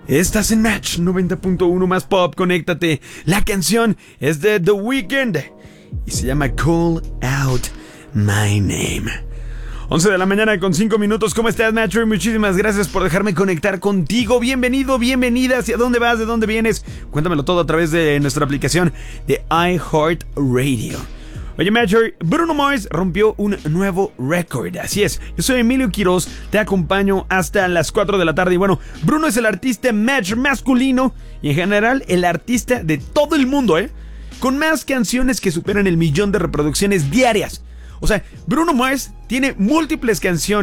Estás en Match 90.1 más pop, conéctate. La canción es de The Weeknd y se llama Call Out My Name. 11 de la mañana con 5 minutos. ¿Cómo estás, Matcher? Muchísimas gracias por dejarme conectar contigo. Bienvenido, bienvenida. ¿Hacia dónde vas? ¿De dónde vienes? Cuéntamelo todo a través de nuestra aplicación de iHeartRadio. Oye, Matcher, Bruno Mars rompió un nuevo récord. Así es, yo soy Emilio Quiroz, te acompaño hasta las 4 de la tarde. Y bueno, Bruno es el artista Match masculino y en general el artista de todo el mundo, con más canciones que superan el 1,000,000 de reproducciones diarias. O sea, Bruno Mars tiene múltiples canciones